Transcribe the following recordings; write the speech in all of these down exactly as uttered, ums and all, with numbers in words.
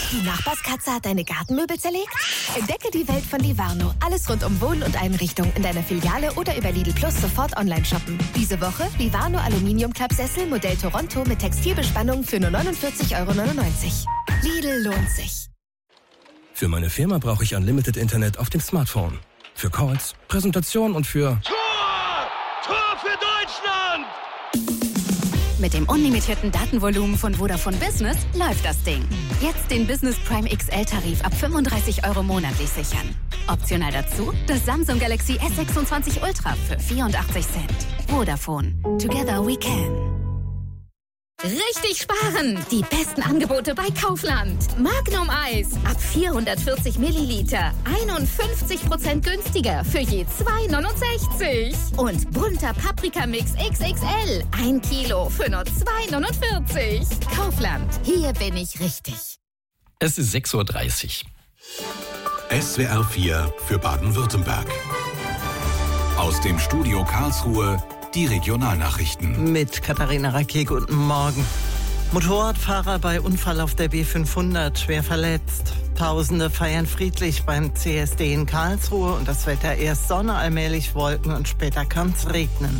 Die Nachbarskatze hat deine Gartenmöbel zerlegt? Entdecke die Welt von Livarno. Alles rund um Wohn- und Einrichtung in deiner Filiale oder über Lidl Plus sofort online shoppen. Diese Woche Livarno Aluminium-Klappsessel Modell Toronto mit Textilbespannung für nur neunundvierzig Euro neunundneunzig. Lidl lohnt sich. Für meine Firma brauche ich Unlimited Internet auf dem Smartphone. Für Calls, Präsentation und für... Tor! Tor für Deutschland! Mit dem unlimitierten Datenvolumen von Vodafone Business läuft das Ding. Jetzt den Business Prime X L-Tarif ab fünfunddreißig Euro monatlich sichern. Optional dazu das Samsung Galaxy S sechsundzwanzig Ultra für vierundachtzig Cent. Vodafone. Together we can. Richtig sparen! Die besten Angebote bei Kaufland. Magnum Eis ab vierhundertvierzig Milliliter. einundfünfzig Prozent günstiger für je zwei neunundsechzig. Und bunter Paprikamix X X L. Ein Kilo für nur zwei neunundvierzig. Kaufland. Hier bin ich richtig. Es ist sechs Uhr dreißig. S W R vier für Baden-Württemberg. Aus dem Studio Karlsruhe die Regionalnachrichten. Mit Katharina Racke, guten Morgen. Motorradfahrer bei Unfall auf der B fünfhundert schwer verletzt. Tausende feiern friedlich beim C S D in Karlsruhe und das Wetter erst Sonne, allmählich Wolken und später kann's regnen.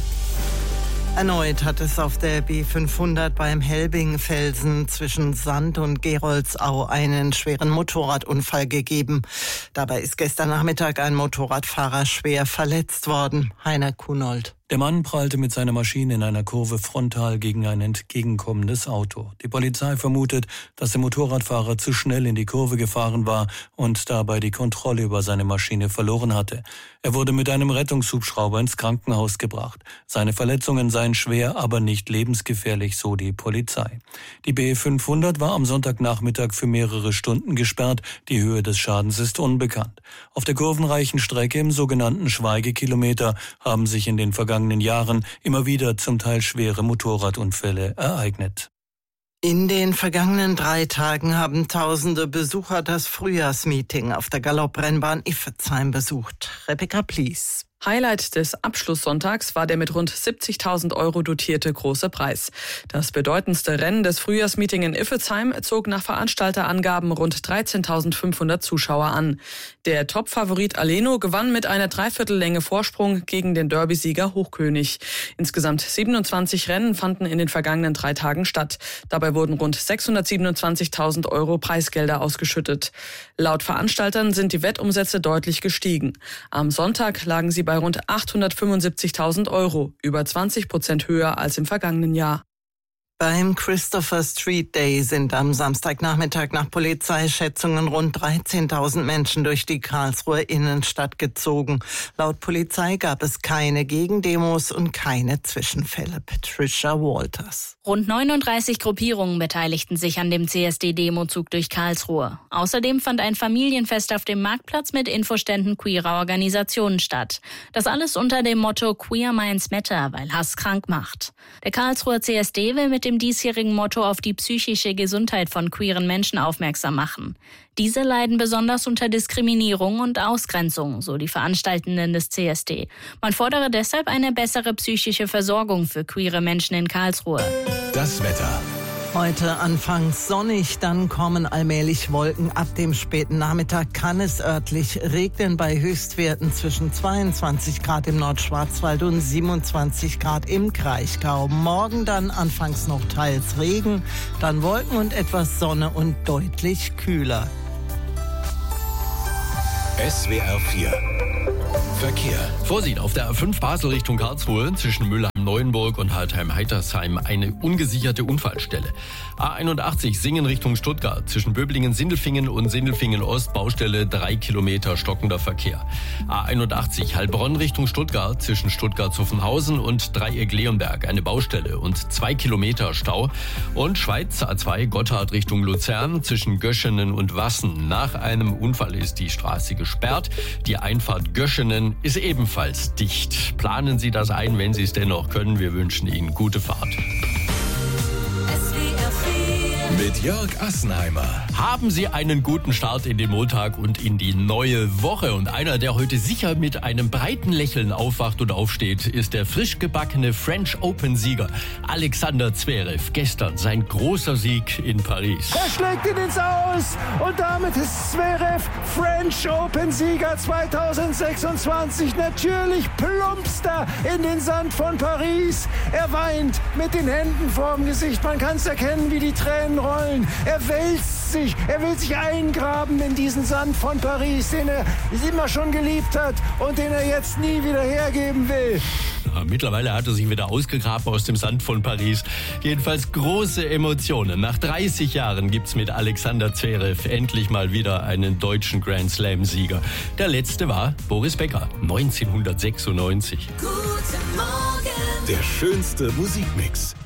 Erneut hat es auf der B fünfhundert beim Helbingfelsen zwischen Sand und Geroldsau einen schweren Motorradunfall gegeben. Dabei ist gestern Nachmittag ein Motorradfahrer schwer verletzt worden. Heiner Kunold. Der Mann prallte mit seiner Maschine in einer Kurve frontal gegen ein entgegenkommendes Auto. Die Polizei vermutet, dass der Motorradfahrer zu schnell in die Kurve gefahren war und dabei die Kontrolle über seine Maschine verloren hatte. Er wurde mit einem Rettungshubschrauber ins Krankenhaus gebracht. Seine Verletzungen seien schwer, aber nicht lebensgefährlich, so die Polizei. Die B fünfhundert war am Sonntagnachmittag für mehrere Stunden gesperrt. Die Höhe des Schadens ist unbekannt. Auf der kurvenreichen Strecke im sogenannten Schweigekilometer haben sich in den vergangenen Jahren immer wieder zum Teil schwere Motorradunfälle ereignet. In den vergangenen drei Tagen haben tausende Besucher das Frühjahrsmeeting auf der Galopprennbahn Iffezheim besucht. Rebecca Plies. Highlight des Abschlusssonntags war der mit rund siebzigtausend Euro dotierte Große Preis. Das bedeutendste Rennen des Frühjahrsmeeting in Iffezheim zog nach Veranstalterangaben rund dreizehntausendfünfhundert Zuschauer an. Der Top-Favorit Aleno gewann mit einer Dreiviertellänge Vorsprung gegen den Derby-Sieger Hochkönig. Insgesamt siebenundzwanzig Rennen fanden in den vergangenen drei Tagen statt. Dabei wurden rund sechshundertsiebenundzwanzigtausend Euro Preisgelder ausgeschüttet. Laut Veranstaltern sind die Wettumsätze deutlich gestiegen. Am Sonntag lagen sie bei rund achthundertfünfundsiebzigtausend Euro, über zwanzig Prozent höher als im vergangenen Jahr. Beim Christopher Street Day sind am Samstagnachmittag nach Polizeischätzungen rund dreizehntausend Menschen durch die Karlsruher Innenstadt gezogen. Laut Polizei gab es keine Gegendemos und keine Zwischenfälle. Patricia Walters. Rund neununddreißig Gruppierungen beteiligten sich an dem C S D-Demozug durch Karlsruhe. Außerdem fand ein Familienfest auf dem Marktplatz mit Infoständen queerer Organisationen statt. Das alles unter dem Motto Queer Minds Matter, weil Hass krank macht. Der Karlsruher C S D will mit dem diesjährigen Motto auf die psychische Gesundheit von queeren Menschen aufmerksam machen. Diese leiden besonders unter Diskriminierung und Ausgrenzung, so die Veranstaltenden des C S D. Man fordere deshalb eine bessere psychische Versorgung für queere Menschen in Karlsruhe. Das Wetter. Heute anfangs sonnig, dann kommen allmählich Wolken. Ab dem späten Nachmittag kann es örtlich regnen bei Höchstwerten zwischen zweiundzwanzig Grad im Nordschwarzwald und siebenundzwanzig Grad im Kraichgau. Morgen dann anfangs noch teils Regen, dann Wolken und etwas Sonne und deutlich kühler. S W R vier. Verkehr. Vorsicht, auf der A fünf Basel Richtung Karlsruhe zwischen Mülheim-Neuenburg und Hartheim-Heitersheim eine ungesicherte Unfallstelle. A einundachtzig Singen Richtung Stuttgart zwischen Böblingen-Sindelfingen und Sindelfingen-Ost Baustelle drei Kilometer stockender Verkehr. A einundachtzig Heilbronn Richtung Stuttgart zwischen Stuttgart-Zuffenhausen und Dreieck-Leonberg eine Baustelle und zwei Kilometer Stau. Und Schweiz A zwei Gotthard Richtung Luzern zwischen Göschenen und Wassen. Nach einem Unfall ist die Straße gesperrt. Die Einfahrt Göschenen ist ebenfalls dicht. Planen Sie das ein, wenn Sie es dennoch können. Wir wünschen Ihnen gute Fahrt. S W R vier mit Jörg Assenheimer. Haben Sie einen guten Start in den Montag und in die neue Woche. Und einer, der heute sicher mit einem breiten Lächeln aufwacht und aufsteht, ist der frisch gebackene French Open-Sieger Alexander Zverev. Gestern sein großer Sieg in Paris. Er schlägt ihn ins Aus und damit ist Zverev French Open-Sieger zweitausendsechsundzwanzig. Natürlich plumpst er in den Sand von Paris. Er weint mit den Händen vorm Gesicht. Man kann es erkennen, wie die Tränen rollen. Er wälzt sich. Er will sich eingraben in diesen Sand von Paris, den er immer schon geliebt hat und den er jetzt nie wieder hergeben will. Ja, mittlerweile hat er sich wieder ausgegraben aus dem Sand von Paris. Jedenfalls große Emotionen. Nach dreißig Jahren gibt's mit Alexander Zverev endlich mal wieder einen deutschen Grand Slam-Sieger. Der letzte war Boris Becker, neunzehnhundertsechsundneunzig. Guten Morgen. Der schönste Musikmix